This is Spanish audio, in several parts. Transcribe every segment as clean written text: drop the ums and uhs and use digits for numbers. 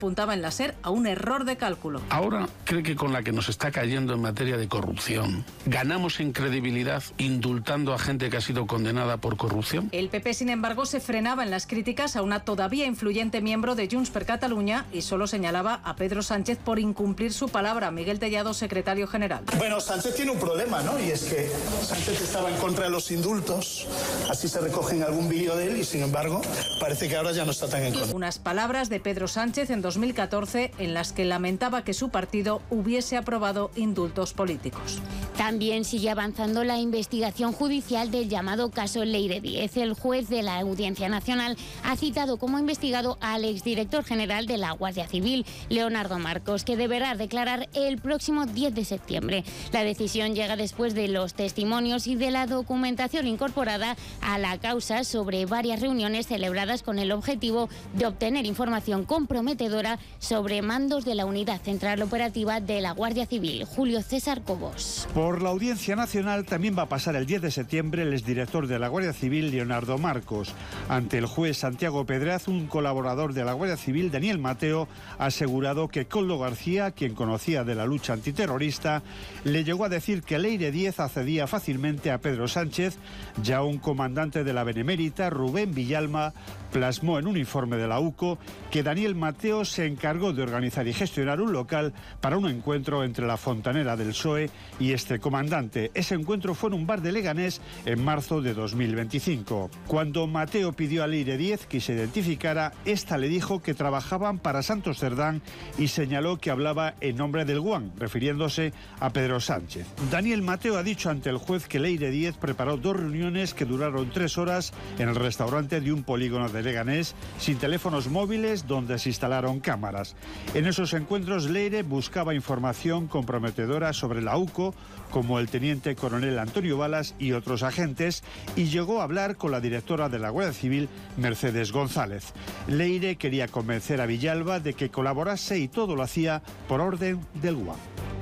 apuntaba en la SER a un error de cálculo. Ahora cree que con la que nos está cayendo en materia de corrupción, ¿ganamos en credibilidad indultando a gente que ha sido condenada por corrupción? El PP, sin embargo, se frenaba en las críticas a una todavía influyente miembro de Junts per Catalunya y solo señalaba a Pedro Sánchez por incumplir su palabra. Miguel Tellado, secretario general. Bueno, Sánchez tiene un problema, ¿no? Y es que Sánchez estaba en contra de los indultos, así se recoge en algún vídeo de él y, sin embargo, parece que ahora ya no está tan en contra. Unas palabras de Pedro Sánchez en 2014 en las que lamentaba que su partido hubiese aprobado indultos políticos. También sigue avanzando la investigación judicial del llamado caso Leire Díez. El juez de la Audiencia Nacional ha citado como investigado al exdirector general de la Guardia Civil, Leonardo Marcos, que deberá declarar el próximo 10 de septiembre. La decisión llega después de los testimonios y de la documentación incorporada a la causa sobre varias reuniones celebradas con el objetivo de obtener información comprometedora sobre mandos de la Unidad Central Operativa de la Guardia Civil. Julio César Cobos. Por la Audiencia Nacional también va a pasar el 10 de septiembre el exdirector de la Guardia Civil, Leonardo Marcos. Ante el juez Santiago Pedraz, un colaborador de la Guardia Civil, Daniel Mateo, ha asegurado que Koldo García, quien conocía de la lucha antiterrorista, le llegó a decir que Leire Díez accedía fácilmente a Pedro Sánchez. Ya un comandante de la Benemérita, Rubén Villalma, plasmó en un informe de la UCO que Daniel Mateo se encargó de organizar y gestionar un local para un encuentro entre la fontanera del PSOE y este comandante. Ese encuentro fue en un bar de Leganés en marzo de 2025. Cuando Mateo pidió a Leire Díez que se identificara, esta le dijo que trabajaban para Santos Cerdán y señaló que hablaba en nombre del GUAN, refiriéndose a Pedro Sánchez. Daniel Mateo ha dicho ante el juez que Leire Díez preparó 2 reuniones que duraron 3 horas en el restaurante de un polígono de Leganés, sin teléfonos móviles, donde se instalaron cámaras. En esos encuentros, Leire buscaba información comprometedora sobre la UCO, como el teniente coronel Antonio Balas y otros agentes, y llegó a hablar con la directora de la Guardia Civil, Mercedes González. Leire quería convencer a Villalba de que colaborase y todo lo hacía por orden del GUAM.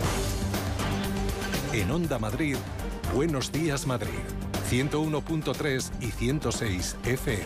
En Onda Madrid, Buenos Días Madrid, 101.3 y 106 FM.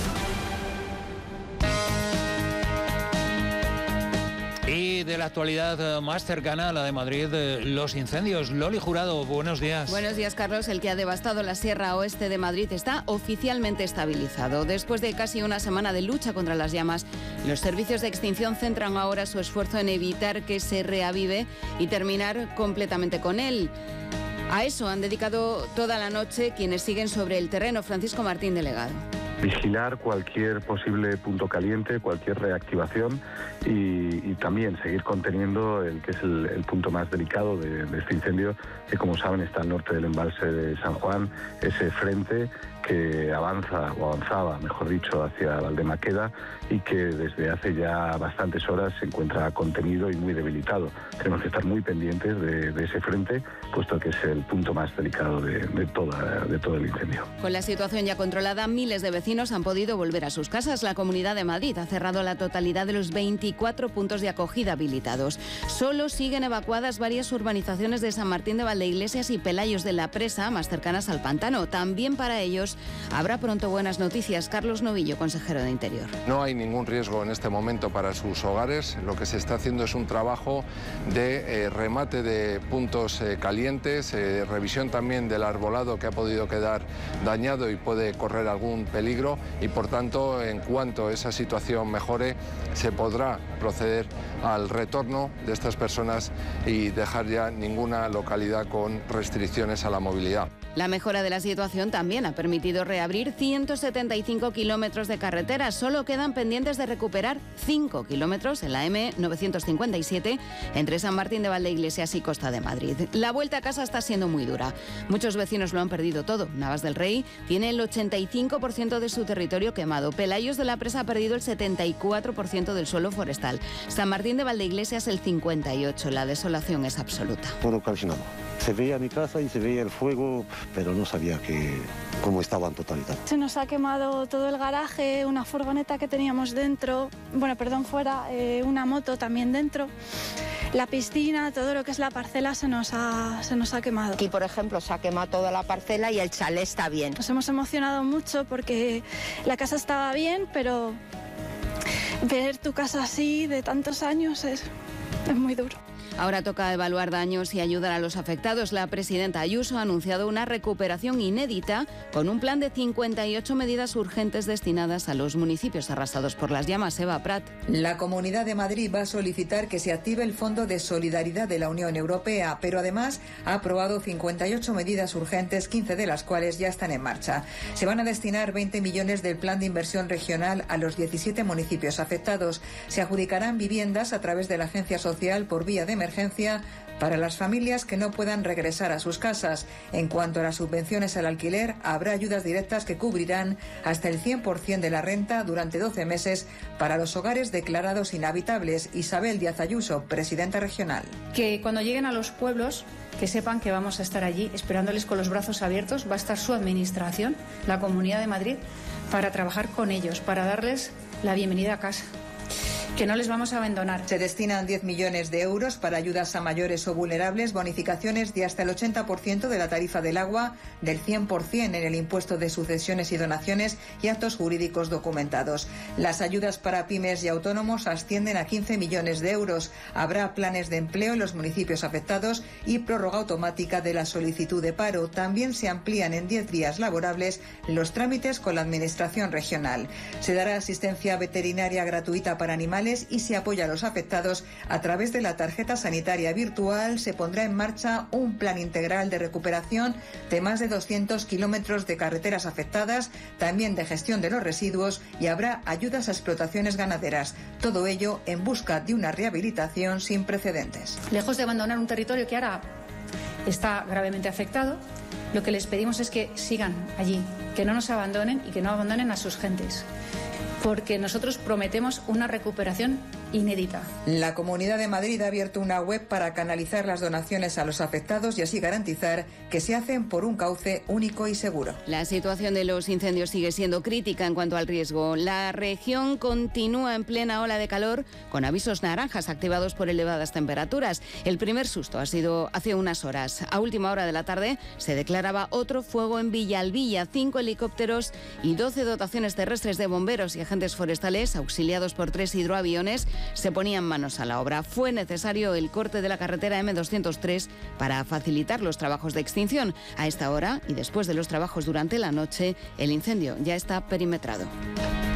Y de la actualidad más cercana a la de Madrid, los incendios. Loli Jurado, buenos días. Buenos días, Carlos. El que ha devastado la Sierra Oeste de Madrid está oficialmente estabilizado. Después de casi una semana de lucha contra las llamas, los servicios de extinción centran ahora su esfuerzo en evitar que se reavive y terminar completamente con él. A eso han dedicado toda la noche quienes siguen sobre el terreno. Francisco Martín, delegado. Vigilar cualquier posible punto caliente, cualquier reactivación y también seguir conteniendo el que es el punto más delicado de este incendio, que como saben está al norte del embalse de San Juan, ese frente que avanzaba, mejor dicho, hacia Valdemaqueda y que desde hace ya bastantes horas se encuentra contenido y muy debilitado. Tenemos que estar muy pendientes de ese frente, puesto que es el punto más delicado de todo el incendio. Con la situación ya controlada, miles de vecinos han podido volver a sus casas. La Comunidad de Madrid ha cerrado la totalidad de los 24 puntos de acogida habilitados. Solo siguen evacuadas varias urbanizaciones de San Martín de Valdeiglesias y Pelayos de la Presa, más cercanas al pantano. También para ellos habrá pronto buenas noticias. Carlos Novillo, consejero de Interior. No hay ningún riesgo en este momento para sus hogares. Lo que se está haciendo es un trabajo de remate de puntos calientes, revisión también del arbolado que ha podido quedar dañado y puede correr algún peligro, y por tanto, en cuanto esa situación mejore, se podrá proceder al retorno de estas personas y dejar ya ninguna localidad con restricciones a la movilidad. La mejora de la situación también ha permitido reabrir 175 kilómetros de carretera. Solo quedan pendientes de recuperar 5 kilómetros en la M957 entre San Martín de Valdeiglesias y Costa de Madrid. La vuelta a casa está siendo muy dura. Muchos vecinos lo han perdido todo. Navas del Rey tiene el 85% de su territorio quemado. Pelayos de la Presa ha perdido el 74% del suelo forestal. San Martín de Valdeiglesias el 58%. La desolación es absoluta. Todo calcinado. Se veía mi casa y se veía el fuego, pero no sabía cómo estaba en totalidad. Se nos ha quemado todo el garaje, una furgoneta que teníamos dentro, fuera, una moto también dentro. La piscina, todo lo que es la parcela se nos ha quemado. Aquí, por ejemplo, se ha quemado toda la parcela y el chalet está bien. Nos hemos emocionado mucho porque la casa estaba bien, pero ver tu casa así de tantos años es muy duro. Ahora toca evaluar daños y ayudar a los afectados. La presidenta Ayuso ha anunciado una recuperación inédita con un plan de 58 medidas urgentes destinadas a los municipios arrasados por las llamas. Eva Prat. La Comunidad de Madrid va a solicitar que se active el Fondo de Solidaridad de la Unión Europea, pero además ha aprobado 58 medidas urgentes, 15 de las cuales ya están en marcha. Se van a destinar 20 millones del Plan de Inversión Regional a los 17 municipios afectados. Se adjudicarán viviendas a través de la Agencia Social por vía de emergencia para las familias que no puedan regresar a sus casas. En cuanto a las subvenciones al alquiler, habrá ayudas directas que cubrirán hasta el 100% de la renta durante 12 meses para los hogares declarados inhabitables. Isabel Díaz Ayuso, presidenta regional. Que cuando lleguen a los pueblos, que sepan que vamos a estar allí esperándoles con los brazos abiertos. Va a estar su administración, la Comunidad de Madrid, para trabajar con ellos, para darles la bienvenida a casa. Que no les vamos a abandonar. Se destinan 10 millones de euros para ayudas a mayores o vulnerables, bonificaciones de hasta el 80% de la tarifa del agua, del 100% en el impuesto de sucesiones y donaciones y actos jurídicos documentados. Las ayudas para pymes y autónomos ascienden a 15 millones de euros. Habrá planes de empleo en los municipios afectados y prórroga automática de la solicitud de paro. También se amplían en 10 días laborables los trámites con la Administración regional. Se dará asistencia veterinaria gratuita para animales y se apoya a los afectados a través de la tarjeta sanitaria virtual. Se pondrá en marcha un plan integral de recuperación de más de 200 kilómetros de carreteras afectadas, también de gestión de los residuos, y habrá ayudas a explotaciones ganaderas. Todo ello en busca de una rehabilitación sin precedentes. Lejos de abandonar un territorio que ahora está gravemente afectado, lo que les pedimos es que sigan allí, que no nos abandonen y que no abandonen a sus gentes, porque nosotros prometemos una recuperación inédita. La Comunidad de Madrid ha abierto una web para canalizar las donaciones a los afectados y así garantizar que se hacen por un cauce único y seguro. La situación de los incendios sigue siendo crítica en cuanto al riesgo. La región continúa en plena ola de calor con avisos naranjas activados por elevadas temperaturas. El primer susto ha sido hace unas horas. A última hora de la tarde se declaraba otro fuego en Villalbilla. 5 helicópteros y 12 dotaciones terrestres de bomberos y agentes forestales, auxiliados por 3 hidroaviones, se ponían manos a la obra. Fue necesario el corte de la carretera M203 para facilitar los trabajos de extinción. A esta hora y después de los trabajos durante la noche, el incendio ya está perimetrado.